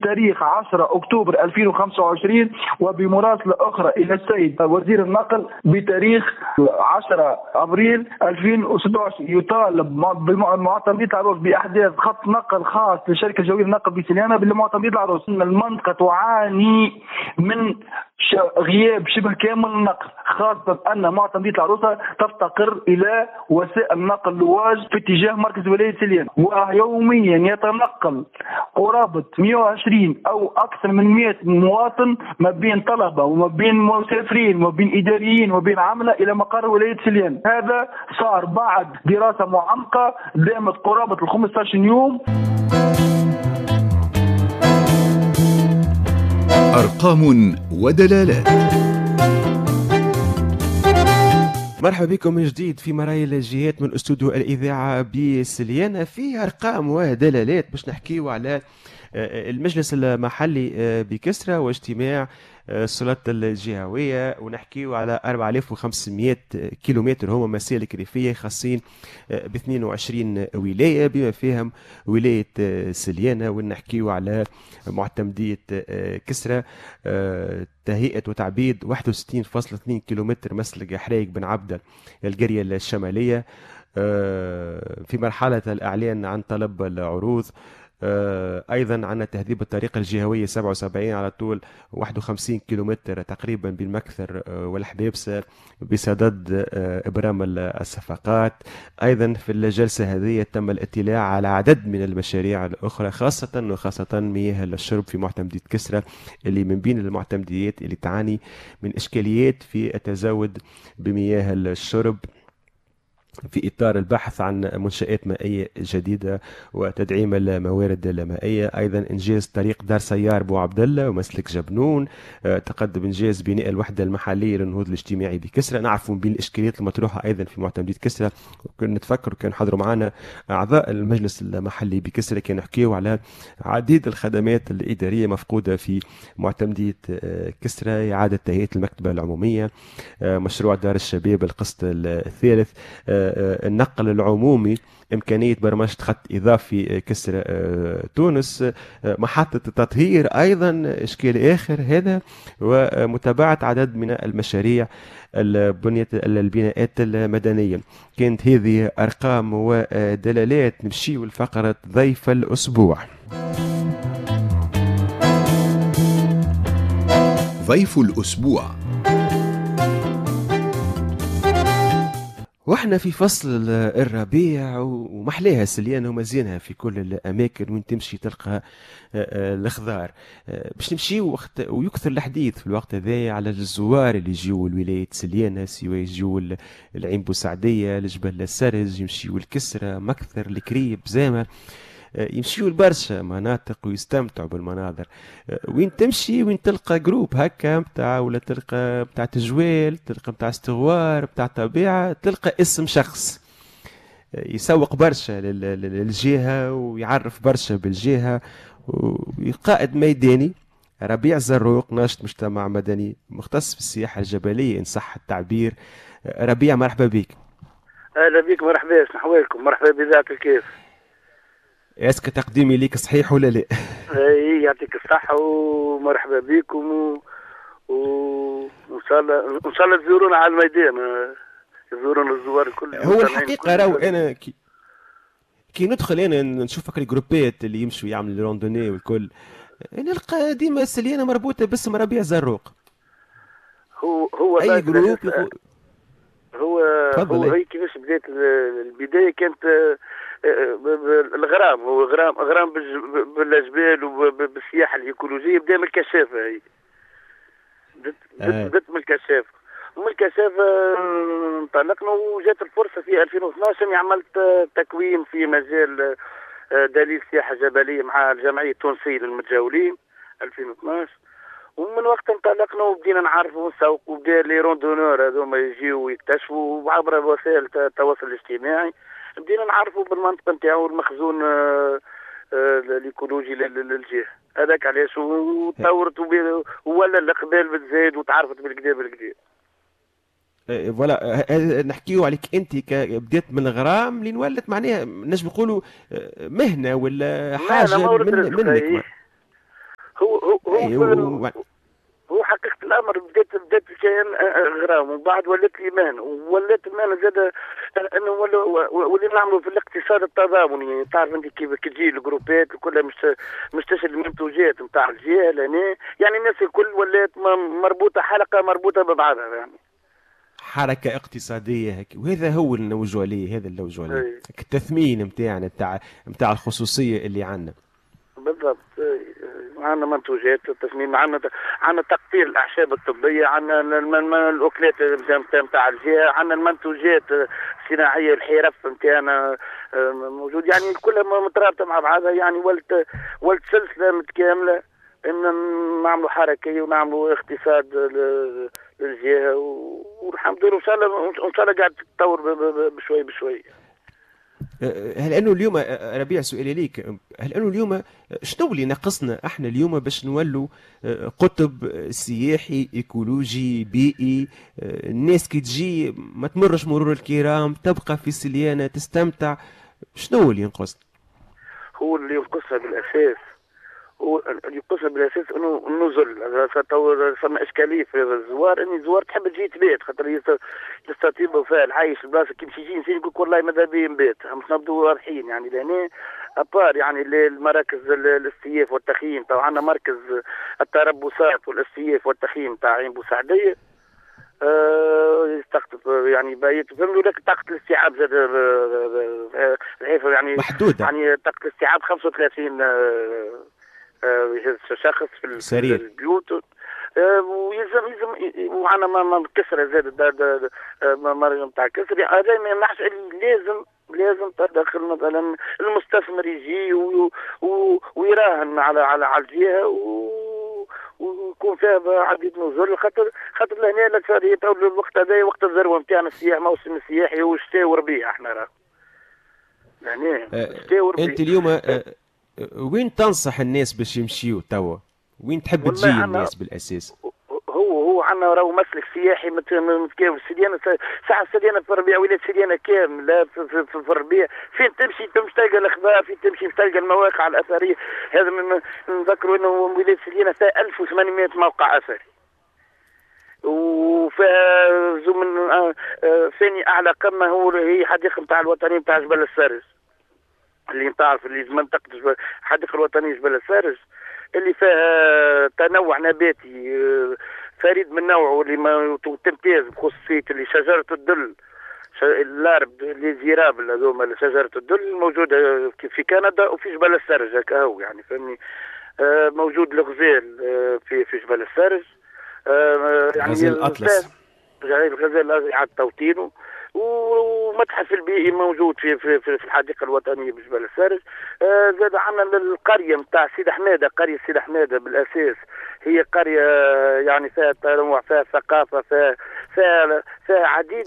بتاريخ 10 أكتوبر 2025 وبمراسلة أخرى إلى السيد وزير النقل بتاريخ 10 أبريل 2016 يطالب بمعتمدية العروس بإحداث خط نقل خاص لشركة جوية النقل بسليانة بالمعتمدية العروس. المنطقة تعاني من غياب شبه كامل النقل، خاصة أن معتمدية العروسة تفتقر إلى وسائل نقل لواج في اتجاه مركز ولاية سليان، ويوميا يتنقل قرابة 120 أو أكثر من 100 مواطن ما بين طلبة وما بين مسافرين وما بين إداريين وما بين عملة إلى مقر ولاية سليان. هذا صار بعد دراسة معمقة دامت قرابة 15 يوم. أرقام ودلالات. مرحبا بكم من جديد في مرايل الجهات من استوديو الإذاعة بسليانة، فيه أرقام ودلالات باش نحكيو على المجلس المحلي بكسرى واجتماع السلطات الجهوية، ونحكيو على 4500 كيلومتر هما مسالك ريفية خاصين ب 22 ولاية بما فيهم ولاية سليانة، ونحكيو على معتمدية كسرى تهيئة وتعبيد 61.2 كيلومتر مسلك حرايق بن عبدة القرية الشمالية في مرحلة الإعلان عن طلب العروض. أيضا عندنا تهذيب الطريقة الجهوية 77 على طول 51 كيلومتر تقريبا بين مكثر والحبيبسة بصدد إبرام الصفقات. أيضا في الجلسة هذه تم الاطلاع على عدد من المشاريع الأخرى خاصة مياه الشرب في معتمدية كسرى اللي من بين المعتمديات اللي تعاني من إشكاليات في التزود بمياه الشرب في إطار البحث عن منشآت مائية جديدة وتدعيم الموارد المائية. أيضا إنجاز طريق دار سيار بو عبد الله ومسلك جبنون، تقدم إنجاز بناء الوحدة المحلية للنهوض الاجتماعي بكسرى. نعرفوا بين الإشكاليات المطروحة أيضا في معتمدية كسرى، وكنا نتفكر كان حضروا معنا أعضاء المجلس المحلي بكسرى كانوا يحكيوا على عديد الخدمات الإدارية مفقودة في معتمدية كسرى، إعادة تهيئة المكتبة العمومية، مشروع دار الشباب القسط الثالث، النقل العمومي، إمكانية برمجة خط إضافي كسرى تونس، محطة التطهير أيضا إشكال آخر هذا، ومتابعة عدد من المشاريع البناءات المدنية. كانت هذه أرقام ودلالات. نمشي لفقرة ضيف الأسبوع. ضيف الأسبوع. واحنا في فصل الربيع ومحلاها سليانة ومزينها في كل الأماكن، وين تمشي تلقى الخضار. باش نمشي ويكثر الحديث في الوقت هذا على الزوار اللي يجيو لولاية سليانة، سواء يجيو العين بوسعدية، لجبل السرج، يمشيو الكسرى، مكثر، الكريب، زامة، يمشيوا لبرشا مناطق ويستمتعوا بالمناظر. وين تمشي وين تلقى جروب هكا متاع، ولا تلقى متاع تجوال، تلقى متاع استغوار، متاع طبيعة، تلقى اسم شخص يسوق برشا للجهة ويعرف برشا بالجهة، وقائد ميداني ربيع زروق، ناشط مجتمع مدني مختص في السياحة الجبلية إن صح التعبير. ربيع مرحبا بك. أهلا بك، مرحبا، نحوالكم، مرحبا بذاك الكيف. اسك تقديمي ليك صحيح ولا لا؟ اي يعطيك الصحة ومرحبا بكم وان شاء الله تزورونا على الميدان، يزورونا الزوار الكل. هو الحقيقة راهو انا كي ندخل انا نشوف الجروبات اللي يمشوا يعملوا روندوني والكل، نلقى ديما سليانة مربوطة باسم ربيع زروق. هو اي جروب هو هي كيفاش بدات البداية كانت الغرام، هو غرام بالجبال وبالسياحه الايكولوجيه. بدا من الكشافه، هي بدات من الكشافه، ومن الكشافه انطلقنا وجات الفرصه في 2012 اني عملت تكوين في مجال دليل سياحه جبليه مع الجمعيه التونسيه للمتجولين 2012. ومن وقت انطلقنا وبدينا نعرفوا ونسوقوا، وبدا لي روندونور هذوما يجيو ويكتشفوا، وعبر وسائل التواصل الاجتماعي بدينا نعرفوا بالمنطقه نتاعو المخزون الايكولوجي للجهه. هذاك علاش وتطورت ولا الاقبال بتزايد وتعرفت بالكدا. فوالا نحكيو عليك انت بدات من الغرام لين ولت معناها نجم نقولوا مهنه ولا حاجه منك. هو حقيقة الأمر بدات كان غرام، ومن بعد ولات لي مهنة، ولات المهنة زاد أنه ولينا نعملوا في الاقتصاد التضامني. تعرف أنت كيف تجي الجروبات كلها مش تشري المنتوجات نتاع الجهة لهنا، يعني الناس الكل ولات مربوطة، حلقة مربوطة ببعضها يعني. حركة اقتصادية هيك، وهذا هو اللي نوجه عليه، هذا اللي نوجه عليه التثمين نتاعنا نتاع الخصوصية اللي عندنا. بالضبط. عندنا منتوجات التصميم، عندنا تقطير الاعشاب الطبيه، عندنا الاكلات نتاع الجهه، عندنا المنتوجات الصناعيه، الحرف نتاعنا موجود، يعني كلها مترابطه مع بعضها، يعني ولت سلسله متكامله ان نعملوا حركيه ونعملوا اقتصاد للجهه، والحمد لله ان شاء الله قاعد تتطور بشوي بشوي. هل انه اليوم ربيع سؤالي ليك، هل انه اليوم شنو اللي ناقصنا احنا اليوم باش نولوا قطب سياحي ايكولوجي بيئي، الناس كي تجي ما تمرش مرور الكرام، تبقى في سليانه تستمتع؟ شنو اللي ينقصنا؟ هو اللي ينقصها بالاساس، انه النزل. فما اشكاليه في الزوار، ان الزوار تحب تجي تبات، خاطر يستطيبوا فيها العيش البلاصه. كي تجي انسان يقول والله ماذا بيا نبات، مش نبدو واضحين يعني. لهنا ابار يعني المراكز الاستياف والتخييم، طبعا عندنا مركز التربصات والاستياف والتخييم تاع عين بوسعديه، يستقطب يعني بايت، فهموا لك طاقه الاستيعاب زاد يعني محدوده، يعني طاقه الاستيعاب 35 شخص في البيوت، ويلزم وعنا ما كسره زاد مريم تاع كسر. هذا ما يمنعش، لازم تدخل مثلا المستثمر يجي ويراهن على الجهه، ويكون فيها عديد نزول، خاطر لهنا الاكثريه الوقت هذا وقت الذروه نتاعنا، السياح موسم السياحي هو الشتاء وربيع، احنا راه يعني الشتاء وربيع. انت اليوم وين تنصح الناس باش يمشيوا توا؟ وين تحب تجي الناس بالاساس؟ هو عندنا راهو مسلك سياحي متكامل. سديانه ساعه سديانه في الربيع، ولاد سديانه كامله في الربيع، فين تمشي تلقى الاخبار، فين تمشي تلقى المواقع الاثريه. هذا نذكروا انه ولاد سديانه فيها 1800 موقع اثري، وفيها من ثاني اعلى قمه هي حديقه نتاع الوطنيه نتاع جبل السارج، اللي تعرف اللي منطقه الحديقه الوطنيه جبل السارج، اللي فيها تنوع نباتي فريد من نوعه، اللي ما تمتاز بخصوصيه اللي شجره الدل، الارب اللي زيرابل هذوما شجره الدل موجوده في كندا وفي جبل السرج هكا هو يعني فهمني. موجود الغزال في جبل السرج، يعني غزال الاطلس، الغزال اعاد توطينه، ومتحف البيئي موجود في الحديقه الوطنيه بجبل السرج. زاد عندنا القريه نتاع سيد حماده، قريه سيد حماده بالاساس هي قريه يعني فيها تنوع، فيها ثقافه، فيها عديد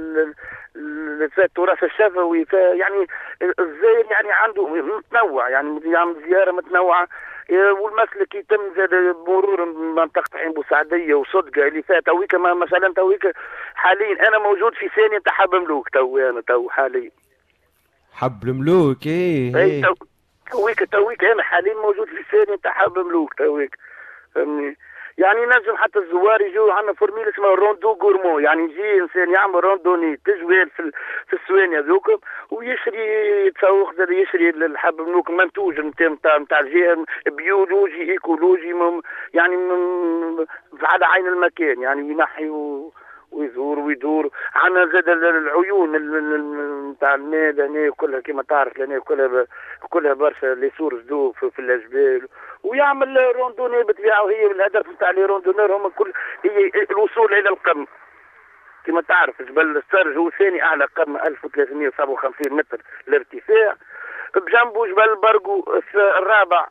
فيها التراث الشفوي، فيها يعني الزائر يعني عنده متنوع، يعني زياره متنوعه. والمسلك يتم زاد مرور منطقه عين بوسعديه وصدقه اللي فيها تويكا، مثلا تويكا حاليا انا موجود في ثانيه تاع حب ملوك، انا حاليا حب الملوك. ايه تويكا انا حاليا موجود في ثانيه تاع حب ملوك تويكا، فهمني. يعني نجم حتى الزوار يجوا عندنا فورميل اسمها روندو غورمو، يعني يجي انسان يعمل روندوني تجوال في السواني هذوك، ويشري يتسوق زاد يشري الحب منوك المنتوج نتاع الجهه بيولوجي ايكولوجي يعني على عين المكان، يعني ينحي ويزور ويدور. عندنا زاد العيون نتاع الماء لهنا كلها كما تعرف، لهنا كلها برشا لي سورس دو في الجبال، ويعمل روندوني بطبيعه. وهي الهدف نتاع لي روندونير هم كل هي الوصول الى القمه. كما تعرف جبل السرج هو ثاني اعلى قمه 1357 متر الارتفاع، بجنبه جبل البرقو الرابع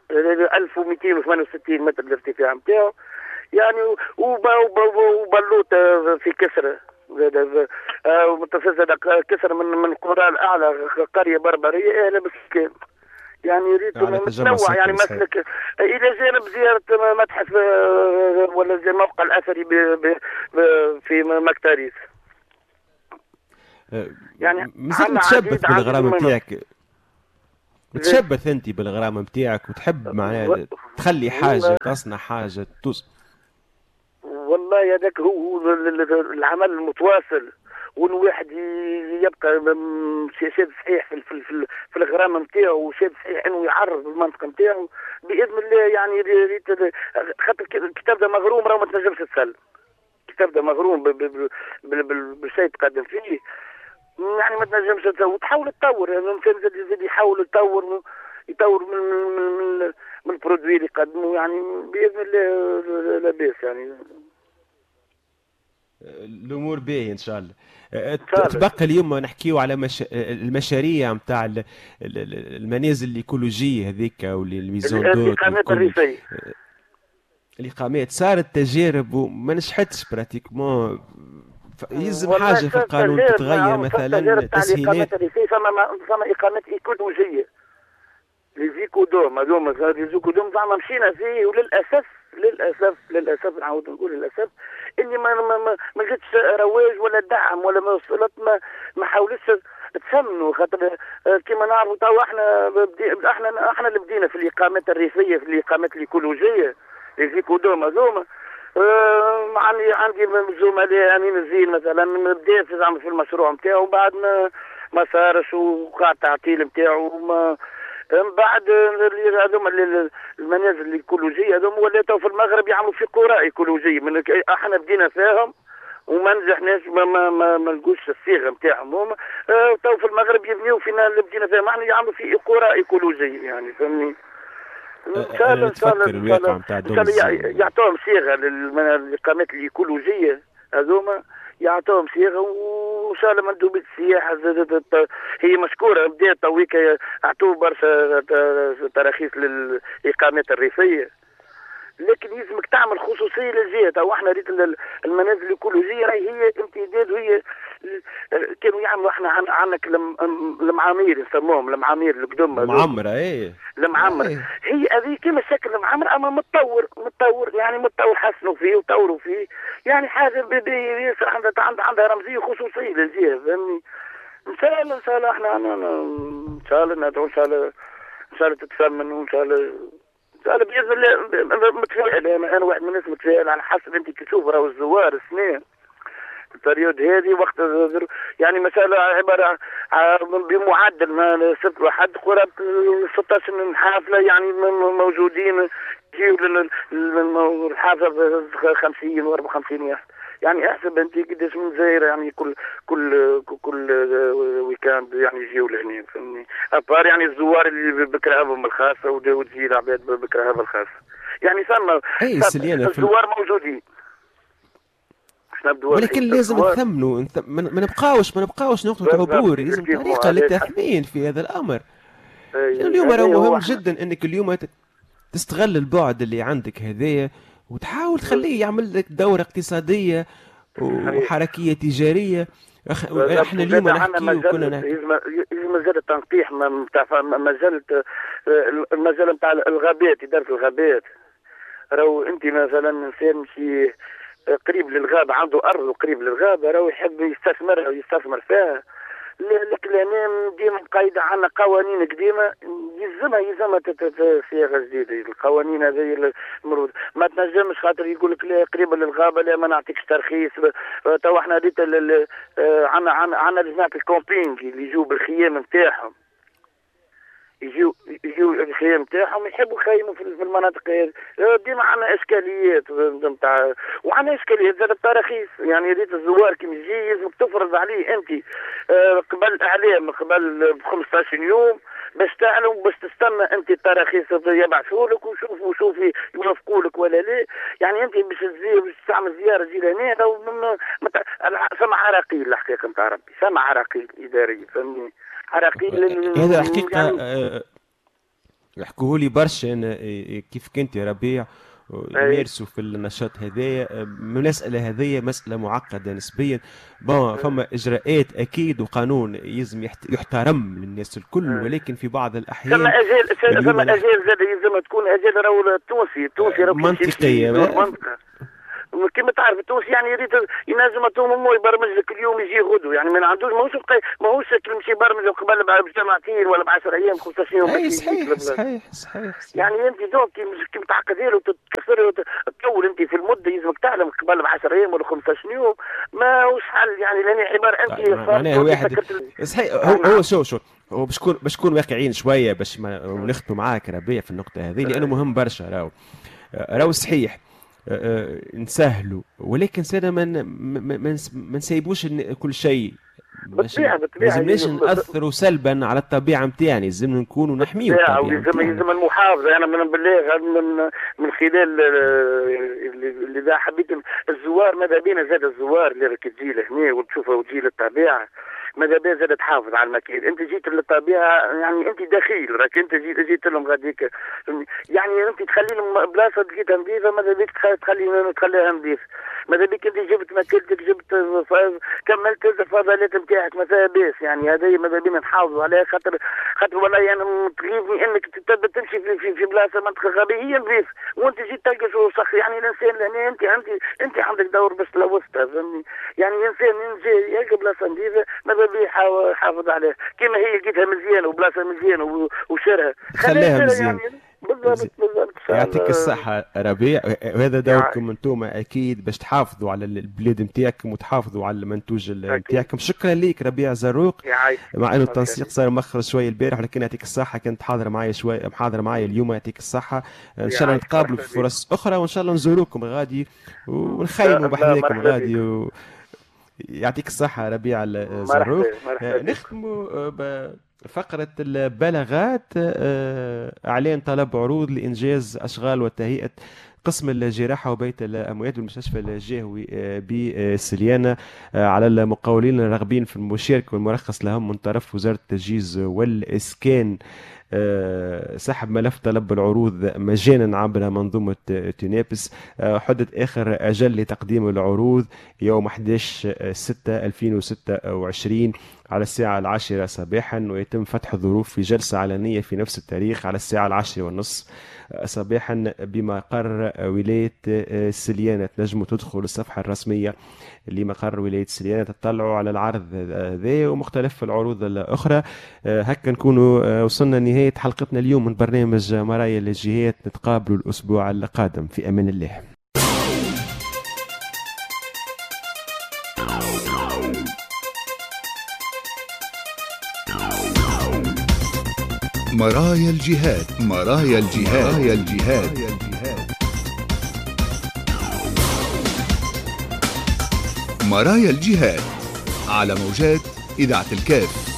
1268 متر الارتفاع نتاعو، يعني وبلوطه في كسرة متفزه كسرة من قرى الاعلى، قريه بربريه اهلا بالسكان، يعني يريد متنوع يعني مسلك الى جانب زياره متحف ولا زي الموقع الاثري في مكتاريس. يعني مازال متشبث بالغرام نتاعك، تشبث انت بالغرامه نتاعك وتحب معناها تخلي حاجه تصنع حاجه والله هذاك هو العمل المتواصل، وان واحد يبقى شاد صحيح في الغرامه نتاعو، وشاد صحيح انه يعرض المنطقه نتاعو باذن الله. يعني خاطر الكتاب ده مغروم، راه ما تنجمش تسلم. الكتاب ده مغروم بالشيء تقدم فيه، يعني ما تنجمش وتحاول تطور. يعني الانسان زاد يحاول يطور من البرودوي اللي يقدمه، يعني باذن الله لاباس. يعني الامور باهيه ان شاء الله. تبقى اليوم نحكيو على المشاريع نتاع المنازل الايكولوجيه هذيك والميزون دوت الاقامات الريفيه. الاقامات صارت تجارب وما نجحتش براتيكمون. يلزم حاجه في القانون تتغير، مثلا تسهيلات. فما اقامات ايكولوجيه ليزيكودوم، هذوما ليزيكودوم زعما مشينا فيه، وللاسف نعاود نقول للاسف اني ما جاتش رواج ولا دعم ولا وصلت، ما حاولتش تسمنوا. خاطر كما نعرفوا تو احنا اللي بدينا في الاقامات الريفيه، في الاقامات الايكولوجيه ليزيكودوم هذوما. عندي زملاء يعني مزيان مثلا بدا في المشروع نتاعو، بعد ما صارش وقع التعطيل نتاعو. من بعد هذوما المنازل الايكولوجيه هذوما ولاتوا في المغرب يعملوا في قرى ايكولوجيه. احنا بدينا فيهم وما نجحناش، ما لقوش الصيغه نتاعهم هما. تو في المغرب يبنيو فينا اللي بدينا فيهم احنا يعملوا في قرى ايكولوجيه. يعني فهمني، ان شاء الله يعطوهم صيغه للاقامات الايكولوجيه هذوما، يعطوهم صيغه، وان شاء الله مندوبيه السياحه هي مشكوره بدات تويك اعطوه برشا تراخيص للاقامات الريفيه، لكن يلزمك تعمل خصوصيه للجهه. او احنا ريت المنازل الايكولوجيه هي امتداد، وهي كانوا يعملوا احنا عنك المعامير نسموهم المعامير القدم المعمره. المعمر هي هذه كما شكل المعمر، اما متطور يعني متطور، حسنوا فيه وطوروا فيه. يعني حاجه عندها رمزيه خصوصيه للجهه، فهمني. ان شاء الله احنا ان شاء الله ندعو ان شاء الله تتثمن، وان شاء الله باذن الله متفائل. انا واحد من الناس متفائل، على حسب انت تشوف راهو الزوار السنه البريود هذه وقت يعني مسألة عبارة بمعدل ما سبت واحد قرابة 16 حافلة يعني موجودين، يجيو الحافلة 50 و 54 واحد. يعني احسب انت قداش من زاير، يعني كل ويكاند يعني يجيو لهنا، فهمني. ابار يعني الزوار اللي بكرهبهم الخاصة وتجي العباد بكرهبها الخاصة، يعني ثم الزوار موجودين. ولكن لازم نثمنوا، ما نبقاوش نقطة عبور، لازم طريقة للتثمين في هذا الأمر. اليوم راه مهم جدا أنك اليوم تستغل البعد اللي عندك هذايا، وتحاول تخليه يعمل لك دورة اقتصادية وحركية تجارية. احنا اليوم نحكي وكنا نحكي مجال التنقيح المجال نتاع الغابات، إدارة الغابات. راهو أنت مثلا إنسان مشي قريب للغابة، عنده أرض وقريب للغابة، راهو يحب يستثمرها ويستثمر فيها. لكن أنا ديما قايدة عنا قوانين قديمة يلزمها صياغة جديدة. القوانين هذه المفروض ما تنجمش، خاطر يقول لك لا قريبة للغابة لا ما نعطيكش ترخيص. تو احنا ريت عنا جماعة الكومبينج اللي يجوا بالخيام نتاعهم، يجيو الخيام نتاعهم يحبوا يخيموا في المناطق هذه. ديما عندنا اشكاليات نتاع، وعندنا اشكاليات زاد التراخيص. يعني ريت الزوار كي يجي لازمك تفرض عليه انت قبل اعلام، قبل ب 15 يوم باش تعلم، باش تستنى انت التراخيص يبعثوا لك وشوف يوافقوا لك ولا لا. يعني انت باش تعمل زياره تجي لهنا، ثم عراقيل الحقيقه نتاع ربي، ثم عراقيل اداريه، فهمني. هذا حقيقة يحكوه لي برشا كيف كنت يا ربيع يمارسوا في النشاط هذايا. المسألة هذيا مسألة معقدة نسبيا. فما إجراءات أكيد وقانون يلزم يحترم للناس الكل، ولكن في بعض الأحيان ثم أجال زاد يلزم تكون أجال راهو التونسي منطقية. كما تعرف التونسي يعني يريد ينجم امه يبرمج لك اليوم يجي غدو، يعني ما عندوش ماهوش شكل مش يبرمج قبل بجمعتين ولا ب10 ايام 15 يوم. اي صحيح يعني انت دوك كي متعقدين وتتكسر وتطول انت في المده يلزمك تعلم قبل ب10 ايام ولا 15 يوم ماهوش حل، يعني لاني عباره انت معناها واحد صحيح. هو شو هو باش نكون واقعيين شويه باش ما نختموا معاك ربيع في النقطه هذه لانه مهم برشا. راهو صحيح نسهلوا ولكن سيدا ما نسيبوش كل شيء. ما لازمناش نأثروا سلبا على الطبيعه نتاعنا، لازم نكونوا نحميو الطبيعه. لازم المحافظه. انا من بالله من خلال اللي حبيت الزوار، ماذا بينا زاد الزوار اللي راك تجي لهنا وتشوفها وتجي للطبيعه، ماذا بيا زاد تحافظ على المكان. انت جيت للطبيعه يعني انت دخيل راك انت جيت لهم غاديك، يعني انت تخلي لهم بلاصه لقيتها نظيفه، ماذا بيك تخليها نظيفه. ماذا بيك انت جبت ماكلتك، جبت كملت الفضلات نتاعك ما فيها باس. يعني هذه ماذا بينا نحافظوا عليها، خاطر والله يعني تغيظني انك تمشي في بلاصه منطقه غابيه هي نظيف وانت جيت تلقى شو صخ. يعني الانسان لهنا انت عندك دور باش تلوثتها، فهمني؟ يعني الانسان يجي يلقى بلاصه نظيفه ماذا بيه يحافظ عليها كما هي لقيتها مزيانه وبلاصه مزيانه وشرها خليها مزيانه. يعني بالضبط. يعطيك الصحة ربيع، وهذا دوركم انتم اكيد باش تحافظوا على البلاد نتاعكم وتحافظوا على المنتوج نتاعكم. شكرا ليك ربيع زروق، مع انه التنسيق صار مؤخر شويه البارح ولكن يعطيك الصحة، كنت محاضرة معايا اليوم. يعطيك الصحة، ان شاء الله نتقابلوا في فرص اخرى وان شاء الله نزوروكم غادي ونخيموا بحذاكم غادي يعطيك الصحة ربيع الزروق. نختموا فقرة البلاغات. إعلان طلب عروض لإنجاز أشغال وتهيئة قسم الجراحة وبيت الأموات بالمستشفى الجهوي بسليانة على المقاولين الراغبين في المشاركة والمرخص لهم من طرف وزارة التجهيز والإسكان. سحب ملف طلب العروض مجانا عبر منظومة تينابس. حدد آخر أجل لتقديم العروض يوم 11/6/2026 على الساعة 10 صباحا، ويتم فتح الظروف في جلسة علنية في نفس التاريخ على الساعة 10:30 صباحا بمقر ولاية سليانة. تنجموا تدخلوا الصفحة الرسمية لمقر ولاية سليانة تطلعوا على العرض ذا ومختلف العروض الأخرى. هكا نكونوا وصلنا لنهاية حلقتنا اليوم من برنامج مرايا الجهات. نتقابلوا الأسبوع القادم في أمان الله. مرايا الجهاد. مرايا الجهاد على موجات إذاعة الكاف.